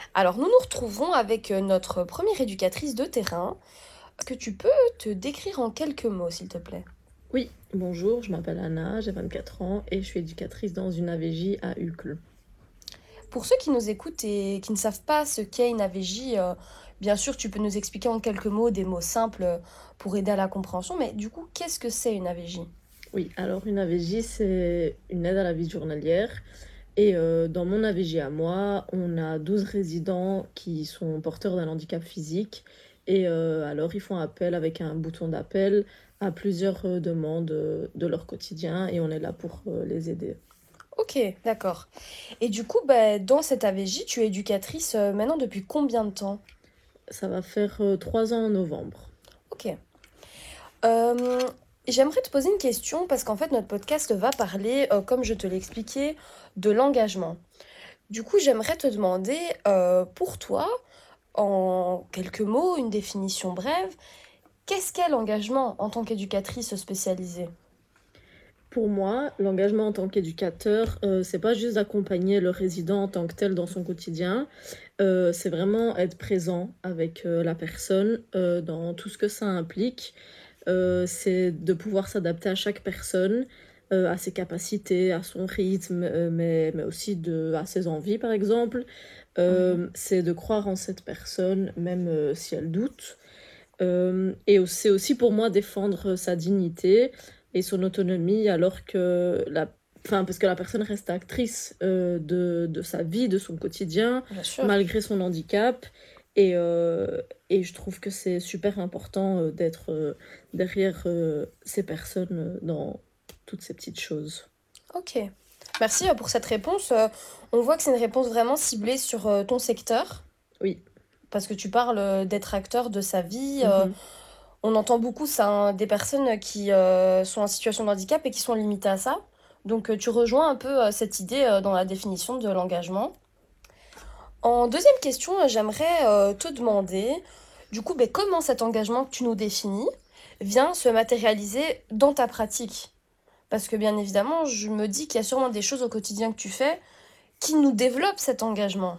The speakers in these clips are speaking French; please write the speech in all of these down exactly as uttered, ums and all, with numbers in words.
Alors, nous nous retrouvons avec euh, notre première éducatrice de terrain. Que tu peux te décrire en quelques mots, s'il te plaît? Oui, bonjour, je m'appelle Anna, j'ai vingt-quatre ans et je suis éducatrice dans une A V J à Uccle. Pour ceux qui nous écoutent et qui ne savent pas ce qu'est une A V J, euh, bien sûr, tu peux nous expliquer en quelques mots, des mots simples euh, pour aider à la compréhension, mais du coup, qu'est-ce que c'est une A V J? Oui, alors une A V J, c'est une aide à la vie journalière. Et euh, dans mon A V J à moi, on a douze résidents qui sont porteurs d'un handicap physique. Et euh, alors, ils font appel avec un bouton d'appel à plusieurs euh, demandes euh, de leur quotidien et on est là pour euh, les aider. Ok, d'accord. Et du coup, bah, dans cette A V J, tu es éducatrice euh, maintenant depuis combien de temps? Ça va faire euh, trois ans en novembre. Ok. Euh, J'aimerais te poser une question parce qu'en fait, notre podcast va parler, euh, comme je te l'ai expliqué, de l'engagement. Du coup, j'aimerais te demander, euh, pour toi, en quelques mots, une définition brève, qu'est-ce qu'est l'engagement en tant qu'éducatrice spécialisée? Pour moi, l'engagement en tant qu'éducateur, euh, c'est pas juste d'accompagner le résident en tant que tel dans son quotidien, euh, c'est vraiment être présent avec euh, la personne euh, dans tout ce que ça implique. Euh, c'est de pouvoir s'adapter à chaque personne, euh, à ses capacités, à son rythme, euh, mais, mais aussi de, à ses envies, par exemple. Mhm. Euh, c'est de croire en cette personne, même euh, si elle doute. Euh, et c'est aussi pour moi défendre sa dignité et son autonomie alors que la, enfin, parce que la personne reste actrice euh, de, de sa vie, de son quotidien, Bien sûr. malgré son handicap. Et, euh, et je trouve que c'est super important euh, d'être euh, derrière euh, ces personnes euh, dans toutes ces petites choses. Ok. Merci euh, pour cette réponse. Euh, On voit que c'est une réponse vraiment ciblée sur euh, ton secteur, Oui. parce que tu parles euh, d'être acteur de sa vie. Euh, Mhm. on entend beaucoup ça, hein, des personnes qui euh, sont en situation de handicap et qui sont limitées à ça. Donc euh, tu rejoins un peu euh, cette idée euh, dans la définition de l'engagement. En deuxième question, euh, j'aimerais euh, te demander, du coup, ben, comment cet engagement que tu nous définis vient se matérialiser dans ta pratique? Parce que bien évidemment, je me dis qu'il y a sûrement des choses au quotidien que tu fais qui nous développent cet engagement.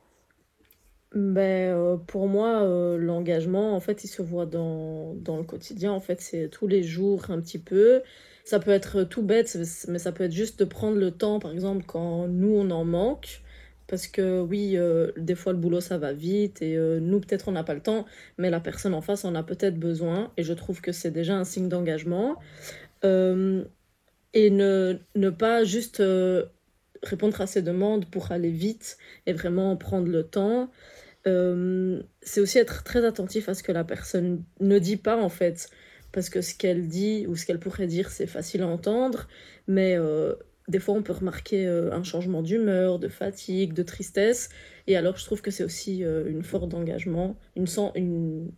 Ben, euh, pour moi, euh, l'engagement, en fait, il se voit dans, dans le quotidien. En fait, c'est tous les jours un petit peu. Ça peut être tout bête, c'est- mais ça peut être juste de prendre le temps, par exemple, quand nous, on en manque. Parce que oui, euh, des fois, le boulot, ça va vite. Et euh, nous, peut-être, on n'a pas le temps, mais la personne en face en a peut-être besoin. Et je trouve que c'est déjà un signe d'engagement. Euh, et ne, ne pas juste euh, répondre à ses demandes pour aller vite et vraiment prendre le temps. Euh, c'est aussi être très attentif à ce que la personne ne dit pas en fait, parce que ce qu'elle dit ou ce qu'elle pourrait dire, c'est facile à entendre, mais euh, des fois on peut remarquer euh, un changement d'humeur, de fatigue, de tristesse, et alors je trouve que c'est aussi euh, une force d'engagement, une, sen- une,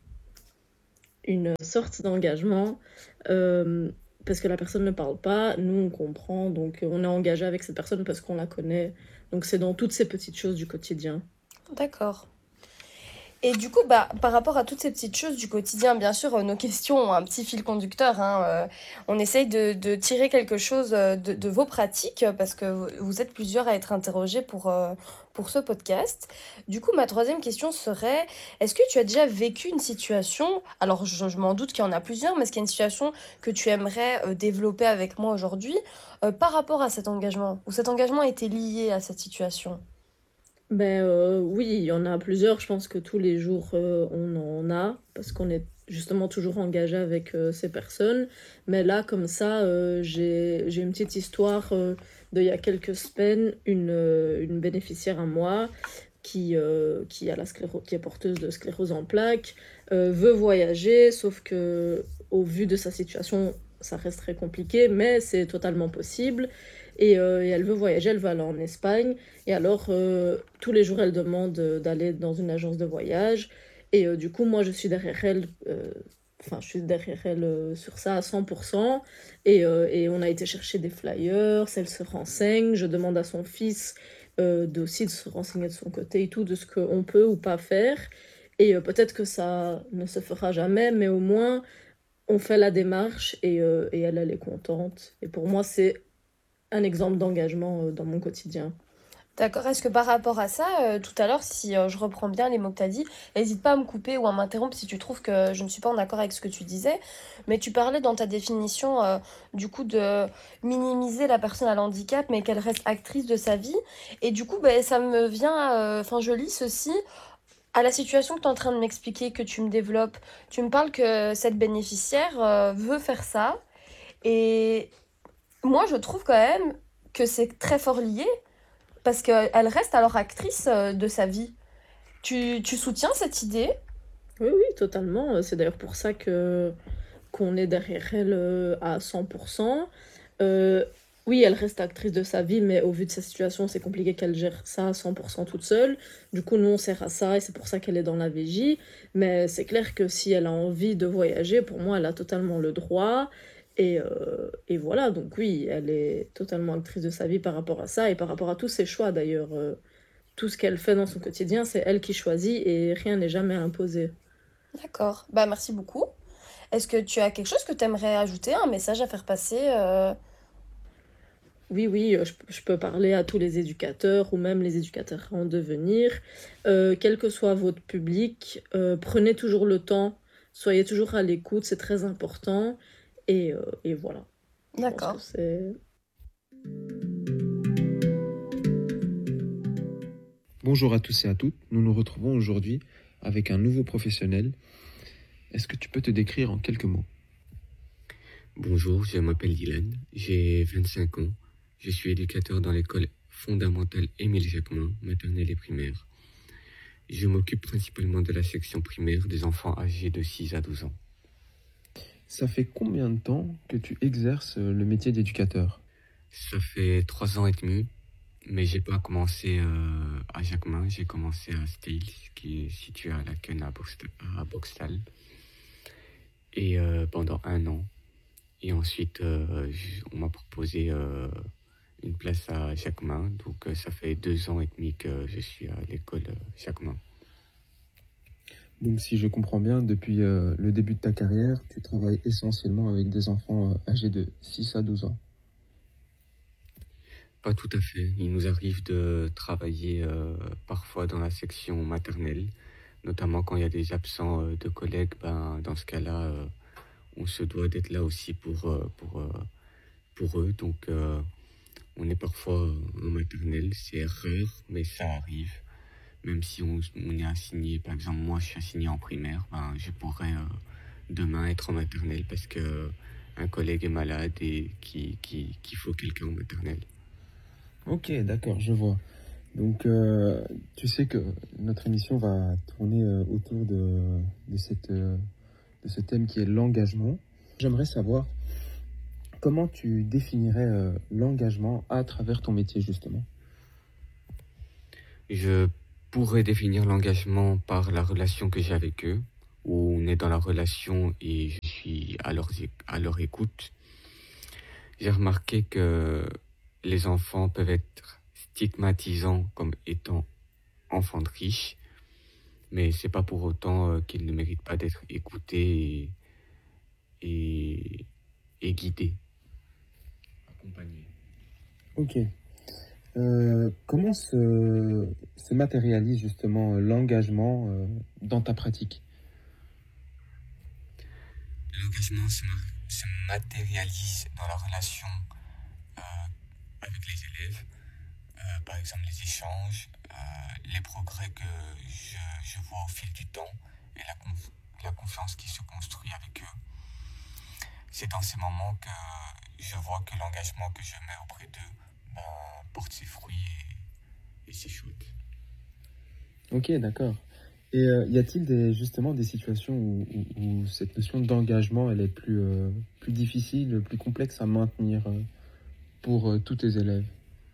une sorte d'engagement, euh, parce que la personne ne parle pas, nous on comprend, donc on est engagé avec cette personne parce qu'on la connaît, donc c'est dans toutes ces petites choses du quotidien. D'accord. Et du coup, bah, par rapport à toutes ces petites choses du quotidien, bien sûr, euh, nos questions ont un petit fil conducteur, hein, euh, on essaye de, de tirer quelque chose euh, de, de vos pratiques, euh, parce que vous vous êtes plusieurs à être interrogés pour, euh, pour ce podcast. Du coup, ma troisième question serait, est-ce que tu as déjà vécu une situation, alors je, je m'en doute qu'il y en a plusieurs, mais est-ce qu'il y a une situation que tu aimerais euh, développer avec moi aujourd'hui euh, par rapport à cet engagement, ou cet engagement était lié à cette situation? Ben euh, oui, il y en a plusieurs. Je pense que tous les jours, euh, on en a, parce qu'on est justement toujours engagé avec euh, ces personnes. Mais là, comme ça, euh, j'ai, j'ai une petite histoire euh, d'il y a quelques semaines, une, euh, une bénéficiaire à moi qui, euh, qui, a la scléro- qui est porteuse de sclérose en plaques, euh, veut voyager, sauf que au vu de sa situation, ça reste très compliqué, mais c'est totalement possible. Et, euh, et elle veut voyager, elle veut aller en Espagne. Et alors, euh, tous les jours, elle demande euh, d'aller dans une agence de voyage. Et euh, du coup, moi, je suis derrière elle. euh, Enfin, je suis derrière elle euh, sur ça à cent pour cent. Et, euh, et on a été chercher des flyers, elle se renseigne. Je demande à son fils euh, de, aussi de se renseigner de son côté et tout, de ce qu'on peut ou pas faire. Et euh, peut-être que ça ne se fera jamais, mais au moins, on fait la démarche et, euh, et elle, elle est contente. Et pour moi, c'est un exemple d'engagement euh, dans mon quotidien. D'accord. Est-ce que par rapport à ça, heu, tout à l'heure, si, heu, je reprends bien les mots que tu as dit, hésite pas à me couper ou à m'interrompre si tu trouves que je ne suis pas en accord avec ce que tu disais. Mais tu parlais dans ta définition, heu, du coup, de minimiser la personne à handicap, mais qu'elle reste actrice de sa vie. Et du coup, beh, ça me vient, heu, enfin, je lis ceci à la situation que tu es en train de m'expliquer, que tu me développes. Tu me parles que cette bénéficiaire, heu, veut faire ça et moi, je trouve quand même que c'est très fort lié parce qu'elle reste alors actrice euh, de sa vie. Tu, tu soutiens cette idée? Oui, oui, totalement, heu, c'est d'ailleurs pour ça que qu'on est derrière elle, heu, à cent pour cent. Heu, oui, elle reste actrice de sa vie, mais au vu de sa situation, c'est compliqué qu'elle gère ça à cent pour cent toute seule. Du coup, nous, on sert à ça et c'est pour ça qu'elle est dans la V J. Mais c'est clair que si elle a envie de voyager, pour moi, elle a totalement le droit et heu et voilà, donc oui, elle est totalement actrice de sa vie par rapport à ça et par rapport à tous ses choix d'ailleurs, heu, tout ce qu'elle fait dans son quotidien, c'est elle qui choisit et rien n'est jamais imposé. D'accord. Bah merci beaucoup. Est-ce que tu as quelque chose que tu aimerais ajouter, un message à faire passer euh, Oui, oui, heu, je p je peux parler à tous les éducateurs ou même les éducateurs en devenir. Heu, quel que soit votre public, heu, prenez toujours le temps, soyez toujours à l'écoute, c'est très important et heu et voilà. Je pense que D'accord. c'est Bonjour à tous et à toutes, nous nous retrouvons aujourd'hui avec un nouveau professionnel. Est-ce que tu peux te décrire en quelques mots? Bonjour, je m'appelle Dylan, j'ai vingt-cinq ans. Je suis éducateur dans l'école fondamentale Émile Jacquemin, maternelle et primaire. Je m'occupe principalement de la section primaire des enfants âgés de six à douze ans. Ça fait combien de temps que tu exerces euh, le métier d'éducateur? Ça fait trois ans et demi, mais j'ai pas commencé euh, à Jacquemin, j'ai commencé à Stales, qui est situé à Laken à, Boxt- à Boxtal, et euh, pendant un an. Et ensuite, euh, j- on m'a proposé euh, une place à Jacquemin. Donc, euh, ça fait deux ans et demi que je suis à l'école euh, Jacquemin. Donc si je comprends bien, depuis euh, le début de ta carrière, tu travailles essentiellement avec des enfants euh, âgés de six à douze ans. Pas tout à fait. Il nous arrive de travailler euh, parfois dans la section maternelle, notamment quand il y a des absents euh, de collègues. Ben, dans ce cas-là, euh, on se doit d'être là aussi pour, euh, pour, euh, pour eux. Donc, euh, on est parfois euh, en maternelle. C'est rare, mais ça arrive. Même si on, on est assigné, par exemple, moi je suis assigné en primaire, ben, je pourrais euh, demain être en maternelle parce que un collègue est malade et qui, qui, qu'il faut quelqu'un en maternelle. Ok, d'accord, je vois. Donc euh, tu sais que notre émission va tourner euh, autour de, de, cette, euh, de ce thème qui est l'engagement. J'aimerais savoir comment tu définirais euh, l'engagement à travers ton métier justement. Je pourrais définir l'engagement par la relation que j'ai avec eux, où on est dans la relation et je suis à leur, é- à leur écoute. J'ai remarqué que les enfants peuvent être stigmatisants comme étant enfants de riches, mais c'est pas pour autant euh, qu'ils ne méritent pas d'être écoutés et, et, et guidés, accompagnés. Ok. Euh, comment se, se matérialise justement euh, l'engagement euh, dans ta pratique? L'engagement se, ma- se matérialise dans la relation euh, avec les élèves, euh, par exemple les échanges, euh, les progrès que je, je vois au fil du temps et la, conf- la confiance qui se construit avec eux. C'est dans ces moments que je vois que l'engagement que je mets auprès d'eux ben, porte ses fruits et, et c'est chouette. Ok, d'accord. Et euh, y a-t-il des, justement des situations où, où- où cette notion d'engagement elle est plus, euh, plus difficile, plus complexe à maintenir euh, pour euh, tous tes élèves?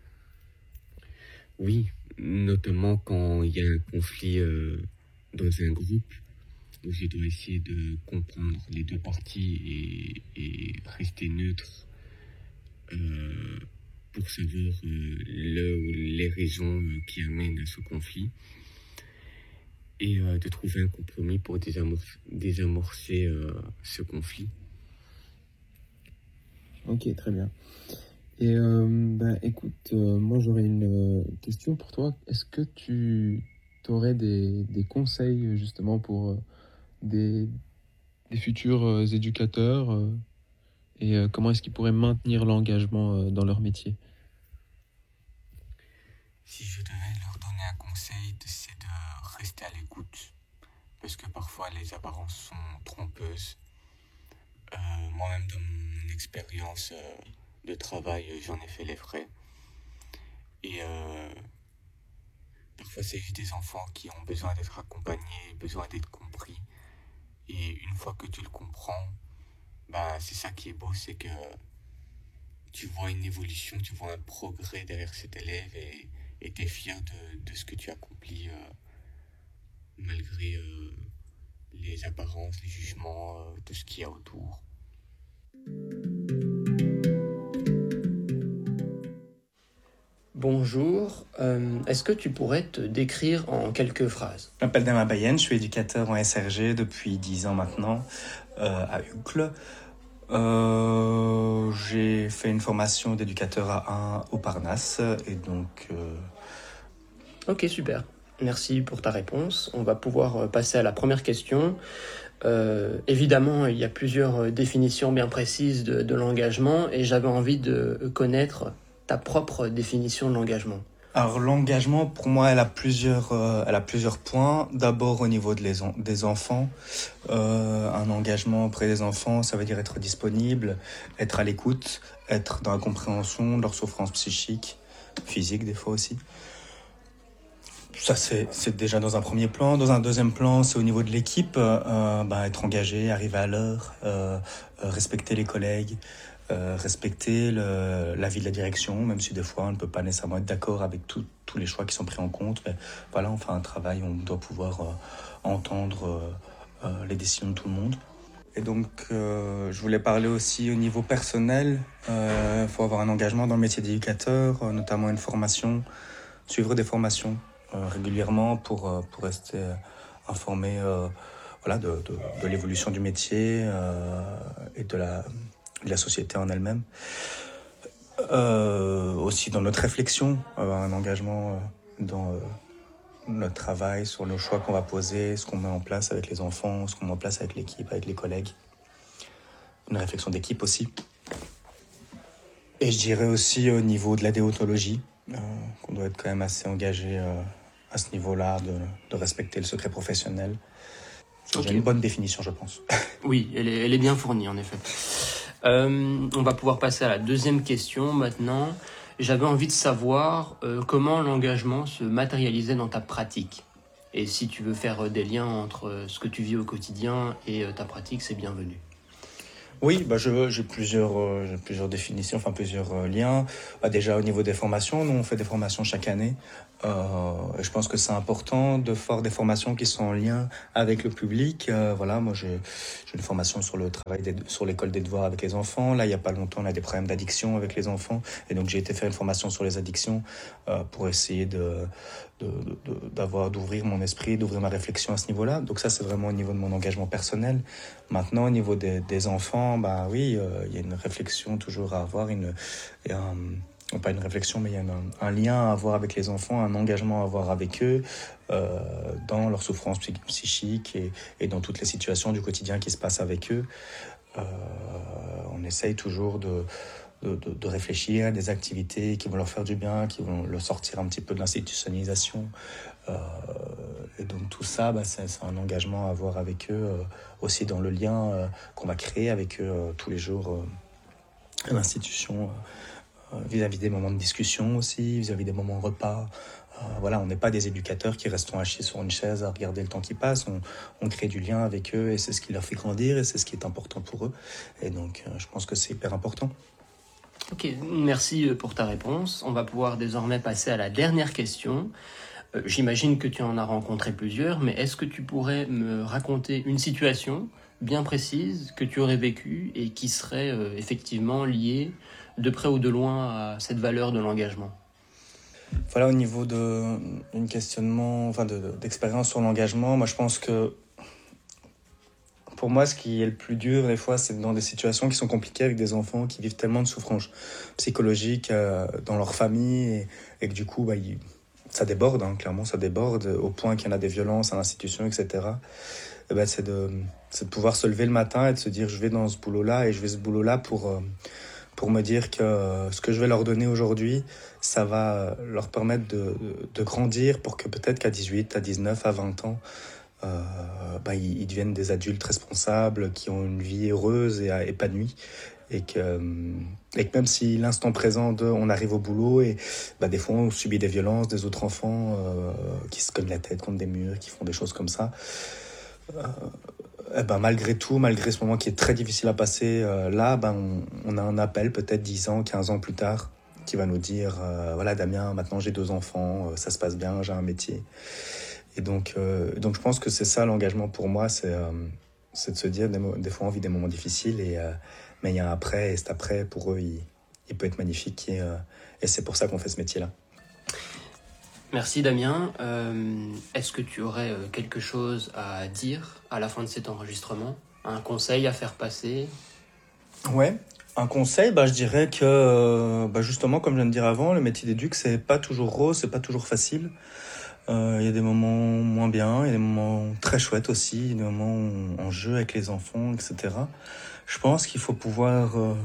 Oui, notamment quand il y a un conflit euh, dans un groupe où je dois essayer de comprendre les deux parties et, et rester neutre euh, pour savoir euh, le, ou les raisons euh, qui amènent à ce conflit et euh, de trouver un compromis pour désamor- désamorcer euh, ce conflit. Ok, très bien. Et euh, ben, écoute, euh, moi j'aurais une euh, question pour toi. Est-ce que tu aurais des, des conseils justement pour euh, des, des futurs euh, éducateurs euh, et euh, comment est-ce qu'ils pourraient maintenir l'engagement euh, dans leur métier? Si je devais leur donner un conseil, c'est de rester à l'écoute, parce que parfois les apparences sont trompeuses. Euh, moi-même, dans mon expérience euh, de travail, j'en ai fait les frais. Et euh, parfois, c'est juste des enfants qui ont besoin d'être accompagnés, besoin d'être compris. Et une fois que tu le comprends, bah, c'est ça qui est beau, c'est que tu vois une évolution, tu vois un progrès derrière cet élève et tu es fier de, de ce que tu accomplis euh, malgré euh, les apparences, les jugements, euh, de ce qu'il y a autour. Bonjour, euh, est-ce que tu pourrais te décrire en quelques phrases? Je m'appelle Dama Bayen, je suis éducateur en S R G depuis dix ans maintenant euh, à Uccle. Euh, j'ai fait une formation d'éducateur A un au Parnasse et donc... Euh... Ok, super. Merci pour ta réponse. On va pouvoir passer à la première question. Euh, évidemment, il y a plusieurs définitions bien précises de, de l'engagement et j'avais envie de connaître ta propre définition de l'engagement. Alors l'engagement, pour moi, elle a plusieurs, euh, elle a plusieurs points. D'abord au niveau de les en- des enfants. Euh, un engagement auprès des enfants, ça veut dire être disponible, être à l'écoute, être dans la compréhension de leurs souffrances psychiques, physiques des fois aussi. Ça, c'est, c'est déjà dans un premier plan. Dans un deuxième plan, c'est au niveau de l'équipe, euh, bah, être engagé, arriver à l'heure, euh, euh, respecter les collègues, euh, respecter le, l'avis de la direction, même si des fois on ne peut pas nécessairement être d'accord avec tout, tous les choix qui sont pris en compte. Mais voilà, on fait un travail, on doit pouvoir euh, entendre euh, euh, les décisions de tout le monde. Et donc, euh, je voulais parler aussi au niveau personnel. Il euh, faut avoir un engagement dans le métier d'éducateur, euh, notamment une formation, suivre des formations euh, régulièrement pour, euh, pour rester euh, informé euh, voilà, de, de, de l'évolution du métier euh, et de la, de la société en elle-même. Euh, aussi dans notre réflexion, avoir un engagement euh, dans euh, notre travail, sur nos choix qu'on va poser, ce qu'on met en place avec les enfants, ce qu'on met en place avec l'équipe, avec les collègues. Une réflexion d'équipe aussi. Et je dirais aussi au niveau de la déontologie, euh, qu'on doit être quand même assez engagé euh, à ce niveau-là, de, de respecter le secret professionnel. Okay. J'ai une bonne définition, je pense. Oui, elle est, elle est bien fournie, en effet. Euh, on va pouvoir passer à la deuxième question maintenant. J'avais envie de savoir euh, comment l'engagement se matérialisait dans ta pratique. Et si tu veux faire des liens entre ce que tu vis au quotidien et ta pratique, c'est bienvenu. Oui, bah je, j'ai plusieurs, euh, j'ai plusieurs définitions, enfin plusieurs euh, liens. Bah déjà au niveau des formations, nous on fait des formations chaque année. Euh, je pense que c'est important de faire des formations qui sont en lien avec le public. Euh, voilà, moi j'ai, j'ai une formation sur le travail des, sur l'école des devoirs avec les enfants. Là, il y a pas longtemps, on a des problèmes d'addiction avec les enfants, et donc j'ai été faire une formation sur les addictions euh, pour essayer de, de, de, d'avoir, d'ouvrir mon esprit, d'ouvrir ma réflexion à ce niveau-là. Donc ça, c'est vraiment au niveau de mon engagement personnel. Maintenant, au niveau des, des enfants, bah oui, euh, il y a une réflexion toujours à avoir, une, et un, pas une réflexion, mais il y a un, un lien à avoir avec les enfants, un engagement à avoir avec eux euh, dans leurs souffrances psychiques et, et dans toutes les situations du quotidien qui se passent avec eux. Euh, on essaye toujours de, de, de, de réfléchir à des activités qui vont leur faire du bien, qui vont le sortir un petit peu de l'institutionnalisation. Euh, et donc tout ça, bah, c'est, c'est un engagement à avoir avec eux, euh, aussi dans le lien euh, qu'on va créer avec eux euh, tous les jours euh, à l'institution, euh, vis-à-vis des moments de discussion aussi, vis-à-vis des moments repas. Euh, voilà, on n'est pas des éducateurs qui restons assis sur une chaise à regarder le temps qui passe. On, on crée du lien avec eux et c'est ce qui leur fait grandir et c'est ce qui est important pour eux. Et donc euh, je pense que c'est hyper important. Ok, merci pour ta réponse. On va pouvoir désormais passer à la dernière question. Euh, j'imagine que tu en as rencontré plusieurs, mais est-ce que tu pourrais me raconter une situation bien précise que tu aurais vécue et qui serait euh, effectivement liée de près ou de loin à cette valeur de l'engagement? Voilà, au niveau de un questionnement, enfin de, de, d'expérience sur l'engagement, moi je pense que pour moi, ce qui est le plus dur, des fois, c'est dans des situations qui sont compliquées avec des enfants qui vivent tellement de souffrances psychologiques euh, dans leur famille et, et que du coup, bah, ils, ça déborde, hein, clairement, ça déborde au point qu'il y en a des violences à l'institution, et cetera. Et ben, c'est, de, c'est de pouvoir se lever le matin et de se dire, je vais dans ce boulot-là et je vais ce boulot-là pour, euh, pour me dire que euh, ce que je vais leur donner aujourd'hui, ça va leur permettre de, de grandir pour que peut-être qu'à dix-huit, à dix-neuf, à vingt ans, euh, bah, ils, ils deviennent des adultes responsables qui ont une vie heureuse et euh, épanouie. Et que, et que même si l'instant présent, de, on arrive au boulot et bah, des fois on subit des violences, des autres enfants euh, qui se cognent la tête contre des murs, qui font des choses comme ça. Euh, eh ben, malgré tout, malgré ce moment qui est très difficile à passer, euh, là, ben, on, on a un appel peut-être dix ans, quinze ans plus tard qui va nous dire euh, voilà Damien, maintenant j'ai deux enfants, euh, ça se passe bien, j'ai un métier. Et donc, euh, donc je pense que c'est ça l'engagement pour moi, c'est, euh, c'est de se dire des, des fois on vit des moments difficiles, et, euh, mais il y a un après, et cet après pour eux il, il peut être magnifique, et, euh, et c'est pour ça qu'on fait ce métier-là. Merci Damien. Euh, est-ce que tu aurais quelque chose à dire à la fin de cet enregistrement? Un conseil à faire passer? Ouais, un conseil, bah, je dirais que bah, justement, comme je viens de dire avant, le métier d'éduc, c'est pas toujours rose, c'est pas toujours facile. Il euh, y a des moments moins bien, il y a des moments très chouettes aussi, des moments où on joue avec les enfants, et cetera. Je pense qu'il faut pouvoir euh,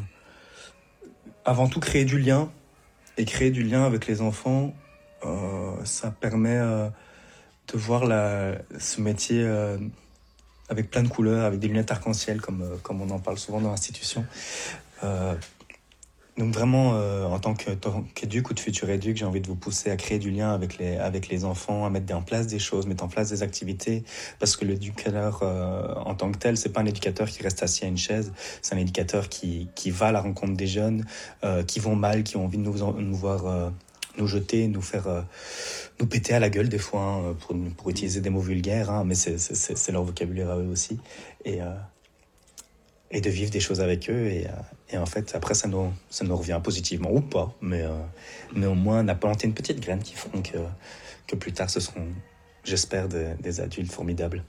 avant tout créer du lien, et créer du lien avec les enfants. Euh, ça permet euh, de voir la, ce métier euh, avec plein de couleurs, avec des lunettes arc-en-ciel, comme, euh, comme on en parle souvent dans l'institution. Euh, donc vraiment, euh, en tant que, qu'éduc ou de futur éduc, j'ai envie de vous pousser à créer du lien avec les, avec les enfants, à mettre en place des choses, mettre en place des activités, parce que l'éducateur euh, en tant que tel, c'est pas un éducateur qui reste assis à une chaise, c'est un éducateur qui, qui va à la rencontre des jeunes, euh, qui vont mal, qui ont envie de nous, nous voir... Euh, nous jeter, nous faire, euh, nous péter à la gueule des fois, hein, pour, pour utiliser des mots vulgaires, hein, mais c'est, c'est, c'est leur vocabulaire à eux aussi, et, euh, et de vivre des choses avec eux, et, euh, et en fait après ça nous, ça nous revient positivement ou pas, mais, euh, mais au moins on a planté une petite graine qui feront que, que plus tard ce seront, j'espère, des, des adultes formidables.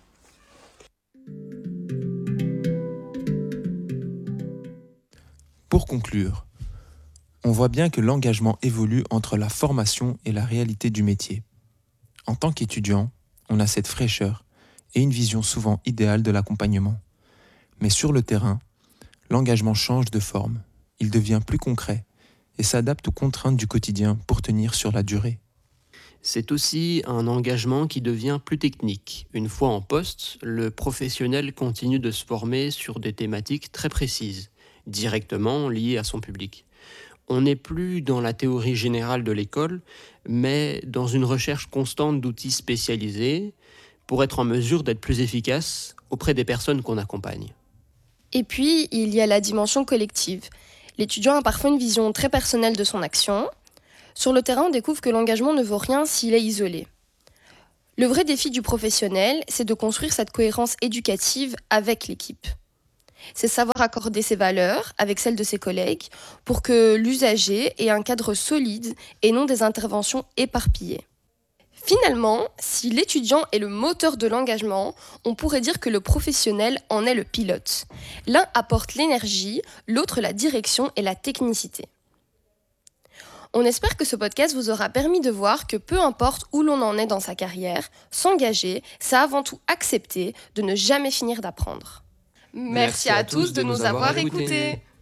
Pour conclure, on voit bien que l'engagement évolue entre la formation et la réalité du métier. En tant qu'étudiant, on a cette fraîcheur et une vision souvent idéale de l'accompagnement. Mais sur le terrain, l'engagement change de forme, il devient plus concret et s'adapte aux contraintes du quotidien pour tenir sur la durée. C'est aussi un engagement qui devient plus technique. Une fois en poste, le professionnel continue de se former sur des thématiques très précises, directement liées à son public. On n'est plus dans la théorie générale de l'école, mais dans une recherche constante d'outils spécialisés pour être en mesure d'être plus efficace auprès des personnes qu'on accompagne. Et puis, il y a la dimension collective. L'étudiant a parfois une vision très personnelle de son action. Sur le terrain, on découvre que l'engagement ne vaut rien s'il est isolé. Le vrai défi du professionnel, c'est de construire cette cohérence éducative avec l'équipe. C'est savoir accorder ses valeurs avec celles de ses collègues pour que l'usager ait un cadre solide et non des interventions éparpillées. Finalement, si l'étudiant est le moteur de l'engagement, on pourrait dire que le professionnel en est le pilote. L'un apporte l'énergie, l'autre la direction et la technicité. On espère que ce podcast vous aura permis de voir que peu importe où l'on en est dans sa carrière, s'engager, c'est avant tout accepter de ne jamais finir d'apprendre. Merci, Merci à, à tous de nous avoir écoutés. écoutés.